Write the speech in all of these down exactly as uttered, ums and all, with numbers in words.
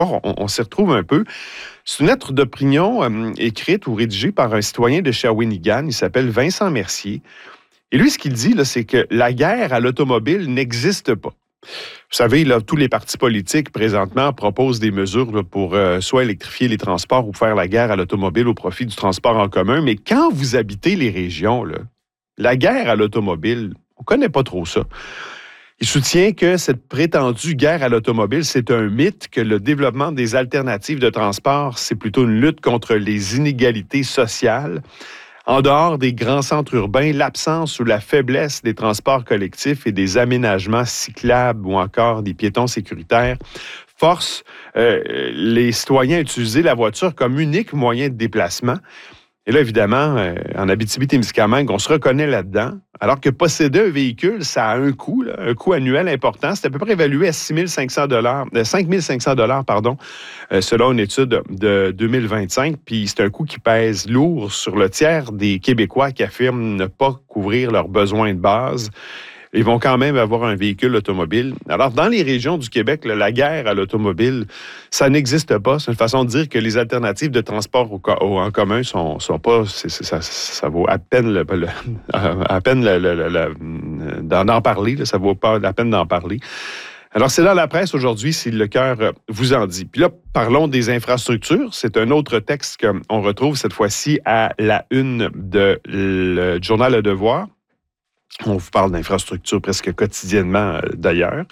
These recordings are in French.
on, on s'y retrouve un peu. C'est une lettre d'opinion euh, écrite ou rédigée par un citoyen de Shawinigan. Il s'appelle Vincent Mercier. Et lui, ce qu'il dit, là, c'est que la guerre à l'automobile n'existe pas. Vous savez, là, tous les partis politiques, présentement, proposent des mesures là, pour euh, soit électrifier les transports ou faire la guerre à l'automobile au profit du transport en commun. Mais quand vous habitez les régions, là, la guerre à l'automobile, on ne connaît pas trop ça. Il soutient que cette prétendue guerre à l'automobile, c'est un mythe, que le développement des alternatives de transport, c'est plutôt une lutte contre les inégalités sociales. En dehors des grands centres urbains, l'absence ou la faiblesse des transports collectifs et des aménagements cyclables ou encore des piétons sécuritaires force euh, les citoyens à utiliser la voiture comme unique moyen de déplacement. Et là, évidemment, euh, en Abitibi-Témiscamingue, on se reconnaît là-dedans, alors que posséder un véhicule, ça a un coût, là, un coût annuel important. C'est à peu près évalué à six mille cinq cents dollars, euh, cinq mille cinq cents dollars, pardon, euh, selon une étude de deux mille vingt-cinq. Puis c'est un coût qui pèse lourd sur le tiers des Québécois qui affirment ne pas couvrir leurs besoins de base. Ils vont quand même avoir un véhicule automobile. Alors, dans les régions du Québec, là, la guerre à l'automobile, ça n'existe pas. C'est une façon de dire que les alternatives de transport au, au, en commun sont, sont pas... C'est, c'est, ça, ça vaut à peine, le, le, à peine le, le, le, d'en, d'en parler. Là, ça vaut pas la peine d'en parler. Alors, c'est dans la presse aujourd'hui, si le cœur vous en dit. Puis là, parlons des infrastructures. C'est un autre texte qu'on retrouve cette fois-ci à la une de le journal Le Devoir. On vous parle d'infrastructures presque quotidiennement, euh, d'ailleurs.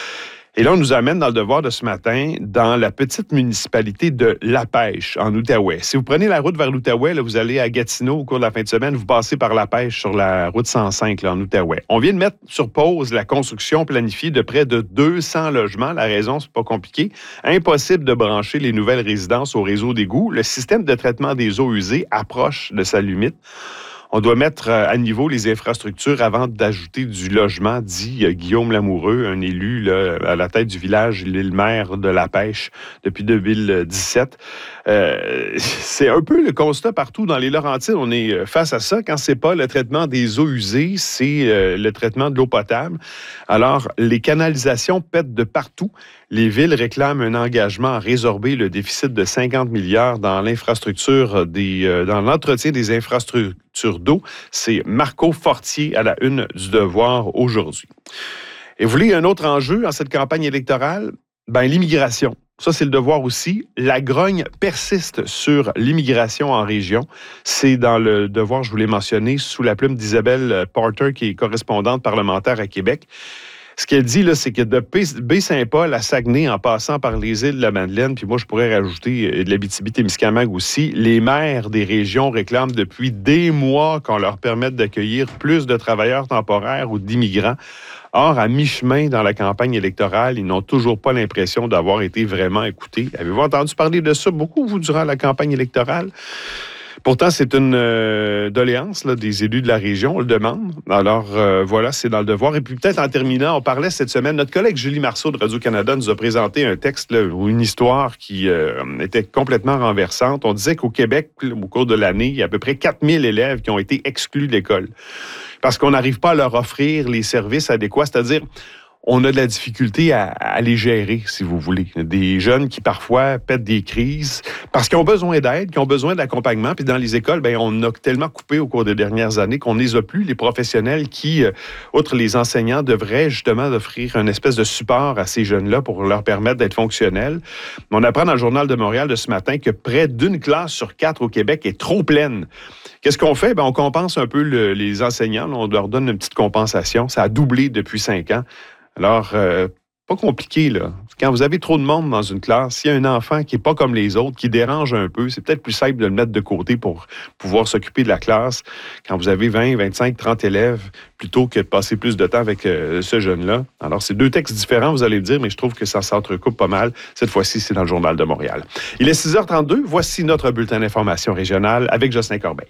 Et là, on nous amène dans le Devoir de ce matin, dans la petite municipalité de La Pêche, en Outaouais. Si vous prenez la route vers l'Outaouais, là, vous allez à Gatineau au cours de la fin de semaine, vous passez par La Pêche sur la route cent cinq, là, en Outaouais. On vient de mettre sur pause la construction planifiée de près de deux cents logements. La raison, c'est pas compliqué. Impossible de brancher les nouvelles résidences au réseau d'égouts. Le système de traitement des eaux usées approche de sa limite. On doit mettre à niveau les infrastructures avant d'ajouter du logement, dit Guillaume Lamoureux, un élu là, à la tête du village, l'île maire de La Pêche depuis deux mille dix-sept. Euh, c'est un peu le constat partout dans les Laurentides. On est face à ça. Quand c'est pas le traitement des eaux usées, c'est euh, le traitement de l'eau potable. Alors, les canalisations pètent de partout. Les villes réclament un engagement à résorber le déficit de cinquante milliards dans l'infrastructure des, euh, dans l'entretien des infrastructures d'eau. C'est Marco Fortier à la une du Devoir aujourd'hui. Et vous voulez un autre enjeu en cette campagne électorale? Ben, l'immigration. Ça, c'est le Devoir aussi. La grogne persiste sur l'immigration en région. C'est dans le Devoir, je vous l'ai mentionné, sous la plume d'Isabelle Porter, qui est correspondante parlementaire à Québec. Ce qu'elle dit, là, c'est que de Baie-Saint-Paul à Saguenay, en passant par les îles de la Madeleine, puis moi, je pourrais rajouter de l'Abitibi-Témiscamingue aussi, les maires des régions réclament depuis des mois qu'on leur permette d'accueillir plus de travailleurs temporaires ou d'immigrants. Or, à mi-chemin dans la campagne électorale, ils n'ont toujours pas l'impression d'avoir été vraiment écoutés. Avez-vous entendu parler de ça beaucoup, vous, durant la campagne électorale? Pourtant, c'est une euh, doléance là, des élus de la région, on le demande. Alors, euh, voilà, c'est dans le Devoir. Et puis peut-être en terminant, on parlait cette semaine, notre collègue Julie Marceau de Radio-Canada nous a présenté un texte là, ou une histoire qui euh, était complètement renversante. On disait qu'au Québec, au cours de l'année, il y a à peu près quatre mille élèves qui ont été exclus de l'école parce qu'on n'arrive pas à leur offrir les services adéquats, c'est-à-dire... On a de la difficulté à, à les gérer, si vous voulez. Des jeunes qui, parfois, pètent des crises parce qu'ils ont besoin d'aide, qui ont besoin d'accompagnement. Puis dans les écoles, bien, on a tellement coupé au cours des dernières années qu'on ne les a plus. Les professionnels qui, euh, outre les enseignants, devraient justement offrir une espèce de support à ces jeunes-là pour leur permettre d'être fonctionnels. On apprend dans le Journal de Montréal de ce matin que près d'une classe sur quatre au Québec est trop pleine. Qu'est-ce qu'on fait? Bien, on compense un peu le, les enseignants. On leur donne une petite compensation. Ça a doublé depuis cinq ans. Alors, euh, pas compliqué, là. Quand vous avez trop de monde dans une classe, s'il y a un enfant qui n'est pas comme les autres, qui dérange un peu, c'est peut-être plus simple de le mettre de côté pour pouvoir s'occuper de la classe quand vous avez vingt, vingt-cinq, trente élèves, plutôt que de passer plus de temps avec euh, ce jeune-là. Alors, c'est deux textes différents, vous allez le dire, mais je trouve que ça s'entrecoupe pas mal. Cette fois-ci, c'est dans le Journal de Montréal. Il est six heures trente-deux. Voici notre bulletin d'information régionale avec Jocelyn Corbeil.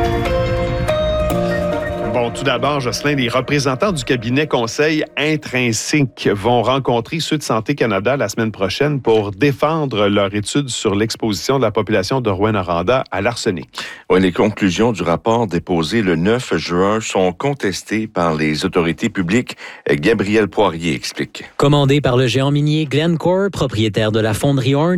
Bon, tout d'abord, Jocelyn, les représentants du cabinet Conseil Intrinsèque vont rencontrer ceux de Santé Canada la semaine prochaine pour défendre leur étude sur l'exposition de la population de Rouyn-Noranda à l'arsenic. Oui, les conclusions du rapport déposé le neuf juin sont contestées par les autorités publiques. Gabriel Poirier explique. Commandé par le géant minier Glencore, propriétaire de la fonderie Horn,